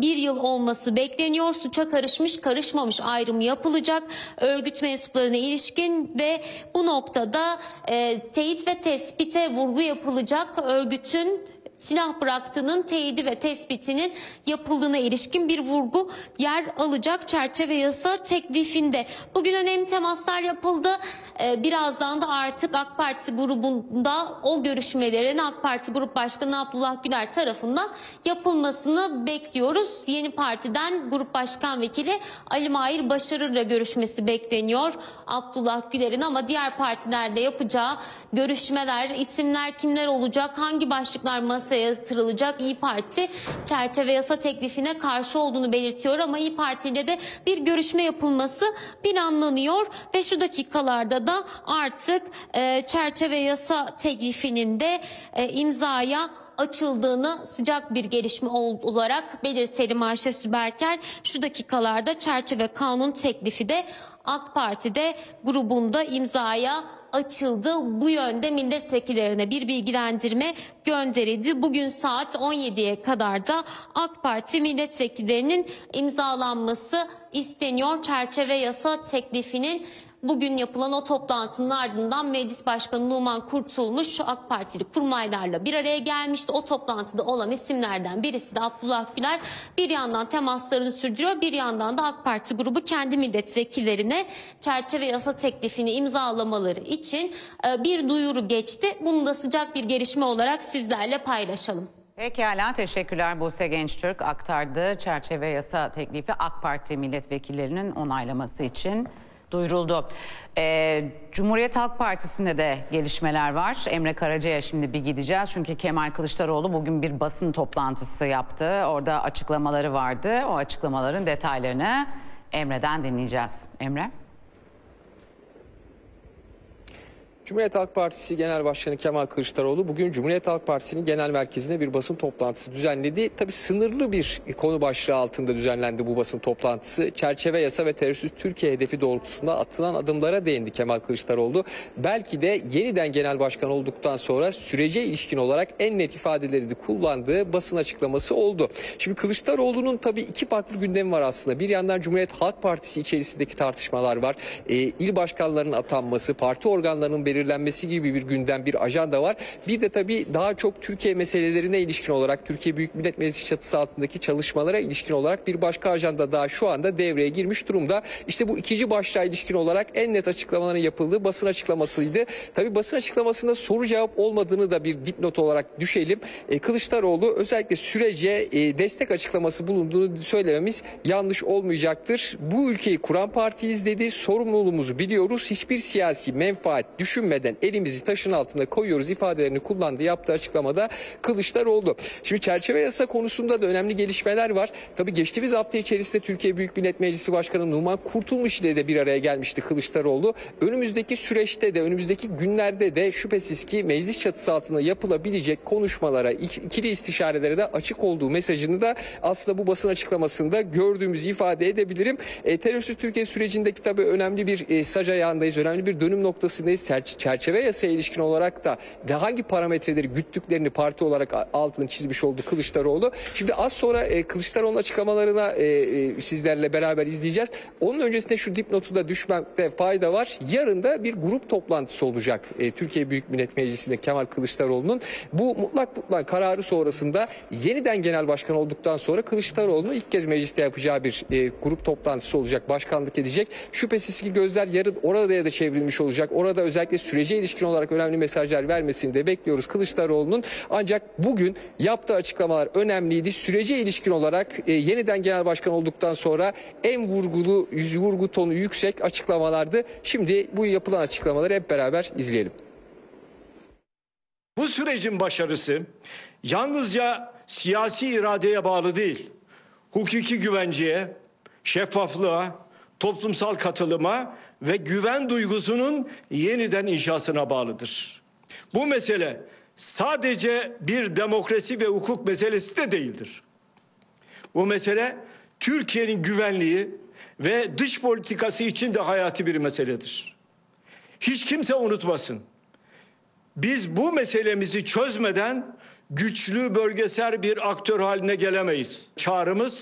bir yıl olması bekleniyor. Suça karışmış karışmamış ayrımı yapılacak örgüt mensuplarına ilişkin ve bu noktada teyit ve tespite vurgu yapılacak. Örgütün silah bıraktığının teyidi ve tespitinin yapıldığına ilişkin bir vurgu yer alacak çerçeve yasa teklifinde. Bugün önemli temaslar yapıldı. Birazdan da artık AK Parti grubunda o görüşmelerin AK Parti Grup Başkanı Abdullah Güler tarafından yapılmasını bekliyoruz. Yeni partiden Grup Başkan Vekili Ali Mahir Başarır'la görüşmesi bekleniyor Abdullah Güler'in, ama diğer partilerle yapacağı görüşmeler, isimler kimler olacak, hangi başlıklar masaya yatırılacak? İYİ Parti çerçeve yasa teklifine karşı olduğunu belirtiyor ama İYİ Parti ile de bir görüşme yapılması planlanıyor ve şu dakikalarda da artık çerçeve yasa teklifinin de imzaya açıldığını sıcak bir gelişme olarak belirtelim Ayşe Süberker. Şu dakikalarda çerçeve kanun teklifi de AK Parti'de grubunda imzaya açıldı. Bu yönde milletvekillerine bir bilgilendirme gönderildi. Bugün saat 17'ye kadar da AK Parti milletvekillerinin imzalanması isteniyor. Çerçeve yasa teklifinin bugün yapılan o toplantının ardından Meclis Başkanı Numan Kurtulmuş AK Partili kurmaylarla bir araya gelmişti. O toplantıda olan isimlerden birisi de Abdullah Güler. Bir yandan temaslarını sürdürüyor, bir yandan da AK Parti grubu kendi milletvekillerine çerçeve yasa teklifini imzalamaları için bir duyuru geçti. Bunu da sıcak bir gelişme olarak sizlerle paylaşalım. Pekala, teşekkürler. Buse Gençtürk aktardı. Çerçeve yasa teklifi AK Parti milletvekillerinin onaylaması için duyuruldu. Cumhuriyet Halk Partisi'nde de gelişmeler var. Emre Karaca'ya şimdi bir gideceğiz. Çünkü Kemal Kılıçdaroğlu bugün bir basın toplantısı yaptı. Orada açıklamaları vardı. O açıklamaların detaylarını Emre'den dinleyeceğiz. Emre? Cumhuriyet Halk Partisi Genel Başkanı Kemal Kılıçdaroğlu bugün Cumhuriyet Halk Partisi'nin genel merkezinde bir basın toplantısı düzenledi. Tabii sınırlı bir konu başlığı altında düzenlendi bu basın toplantısı. Çerçeve yasa ve terörsüz Türkiye hedefi doğrultusunda atılan adımlara değindi Kemal Kılıçdaroğlu. Belki de yeniden genel başkan olduktan sonra sürece ilişkin olarak en net ifadeleri de kullandığı basın açıklaması oldu. Şimdi Kılıçdaroğlu'nun tabii iki farklı gündemi var aslında. Bir yandan Cumhuriyet Halk Partisi içerisindeki tartışmalar var. İl başkanlarının atanması, parti organlarının belirlenmesi gibi bir gündem, bir ajanda var. Bir de tabii daha çok Türkiye meselelerine ilişkin olarak, Türkiye Büyük Millet Meclisi çatısı altındaki çalışmalara ilişkin olarak bir başka ajanda daha şu anda devreye girmiş durumda. İşte bu ikinci başlığa ilişkin olarak en net açıklamaların yapıldığı basın açıklamasıydı. Tabii basın açıklamasında soru cevap olmadığını da bir dipnot olarak düşelim. Kılıçdaroğlu özellikle sürece destek açıklaması bulunduğunu söylememiz yanlış olmayacaktır. Bu ülkeyi kuran partiyiz dedi. Sorumluluğumuzu biliyoruz. Hiçbir siyasi menfaat düşünmeden elimizi taşın altına koyuyoruz ifadelerini kullandığı yaptığı açıklamada Kılıçdaroğlu. Şimdi çerçeve yasa konusunda da önemli gelişmeler var. Tabii geçtiğimiz hafta içerisinde Türkiye Büyük Millet Meclisi Başkanı Numan Kurtulmuş ile de bir araya gelmişti Kılıçdaroğlu. Önümüzdeki süreçte de, önümüzdeki günlerde de şüphesiz ki meclis çatısı altında yapılabilecek konuşmalara, ikili istişarelere de açık olduğu mesajını da aslında bu basın açıklamasında gördüğümüzü ifade edebilirim. Terörsüz Türkiye sürecindeki tabii önemli bir sac ayağındayız, önemli bir dönüm noktasındayız. Çerçeve yasaya ilişkin olarak da hangi parametreleri güttüklerini parti olarak altını çizmiş oldu Kılıçdaroğlu. Şimdi az sonra Kılıçdaroğlu'nun açıklamalarına sizlerle beraber izleyeceğiz. Onun öncesinde şu dipnotu da düşmekte fayda var. Yarın da bir grup toplantısı olacak Türkiye Büyük Millet Meclisi'nde Kemal Kılıçdaroğlu'nun. Bu mutlak kararı sonrasında yeniden genel başkan olduktan sonra Kılıçdaroğlu'nun ilk kez mecliste yapacağı bir grup toplantısı olacak. Başkanlık edecek. Şüphesiz ki gözler yarın orada da çevrilmiş olacak. Orada özellikle sürece ilişkin olarak önemli mesajlar vermesini de bekliyoruz Kılıçdaroğlu'nun. Ancak bugün yaptığı açıklamalar önemliydi. Sürece ilişkin olarak yeniden genel başkan olduktan sonra en vurgu tonu yüksek açıklamalardı. Şimdi bu yapılan açıklamaları hep beraber izleyelim. Bu sürecin başarısı yalnızca siyasi iradeye bağlı değil, hukuki güvenceye, şeffaflığa, toplumsal katılıma ve güven duygusunun yeniden inşasına bağlıdır. Bu mesele sadece bir demokrasi ve hukuk meselesi de değildir. Bu mesele Türkiye'nin güvenliği ve dış politikası için de hayati bir meseledir. Hiç kimse unutmasın. Biz bu meselemizi çözmeden güçlü bölgesel bir aktör haline gelemeyiz. Çağrımız